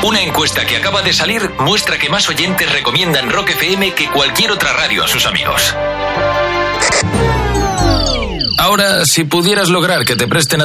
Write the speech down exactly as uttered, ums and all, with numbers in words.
Una encuesta que acaba de salir muestra que más oyentes recomiendan Rock F M que cualquier otra radio a sus amigos. Ahora, si pudieras lograr que te presten